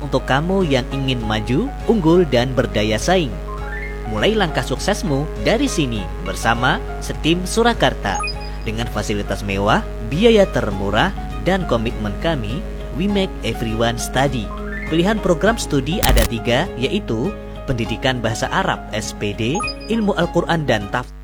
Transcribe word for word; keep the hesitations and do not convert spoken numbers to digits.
untuk kamu yang ingin maju, unggul, dan berdaya saing. Mulai langkah suksesmu dari sini bersama Setim Surakarta. Dengan fasilitas mewah, biaya termurah, dan komitmen kami, we make everyone study. Pilihan program studi ada tiga, yaitu Pendidikan Bahasa Arab S P D, Ilmu Al-Quran dan Tafsir.